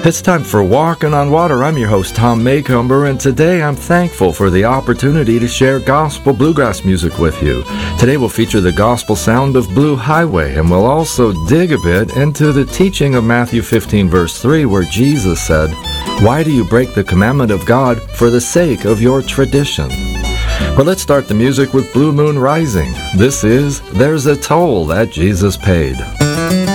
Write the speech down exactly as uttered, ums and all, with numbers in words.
It's time for Walking on Water. I'm your host, Tom Maycomber, and today I'm thankful for the opportunity to share gospel bluegrass music with you. Today we'll feature the gospel sound of Blue Highway, and we'll also dig a bit into the teaching of Matthew fifteen, verse three, where Jesus said, "Why do you break the commandment of God for the sake of your tradition?" Well, let's start the music with Blue Moon Rising. This is There's a Toll That Jesus Paid.